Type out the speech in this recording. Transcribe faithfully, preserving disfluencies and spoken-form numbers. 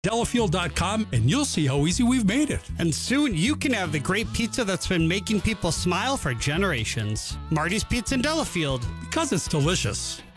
Delafield dot com, and you'll see how easy we've made it. And soon you can have the great pizza that's been making people smile for generations. Marty's Pizza in Delafield. Because it's delicious.